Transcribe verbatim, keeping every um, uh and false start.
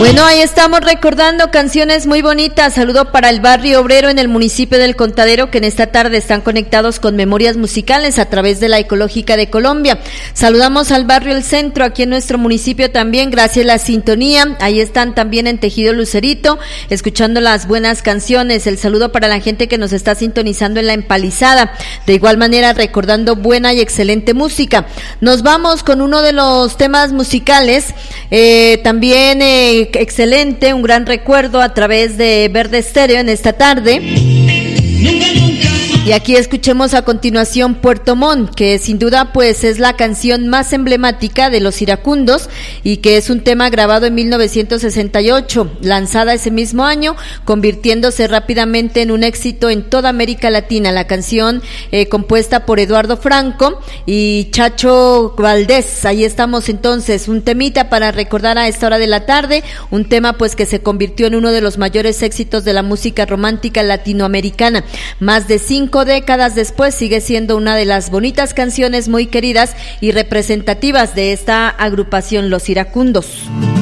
Bueno, ahí estamos recordando canciones muy bonitas. Saludo para el barrio obrero en el municipio del Contadero, que en esta tarde están conectados con memorias musicales a través de la Ecológica de Colombia. Saludamos al barrio El Centro, aquí en nuestro municipio también, gracias a la sintonía. Ahí están también en Tejido Lucerito, escuchando las buenas canciones. El saludo para la gente que nos está sintonizando en La Empalizada. De igual manera, recordando buena y excelente música. Nos vamos con uno de los temas musicales, eh, también eh, excelente, un gran recuerdo a través de Verde Estéreo en esta tarde. Y aquí escuchemos a continuación Puerto Montt, que sin duda pues es la canción más emblemática de Los Iracundos y que es un tema grabado en mil novecientos sesenta y ocho, lanzada ese mismo año, convirtiéndose rápidamente en un éxito en toda América Latina. La canción eh, compuesta por Eduardo Franco y Chacho Valdés. Ahí estamos entonces, un temita para recordar a esta hora de la tarde, un tema pues que se convirtió en uno de los mayores éxitos de la música romántica latinoamericana. Más de cinco décadas después sigue siendo una de las bonitas canciones muy queridas y representativas de esta agrupación Los Iracundos.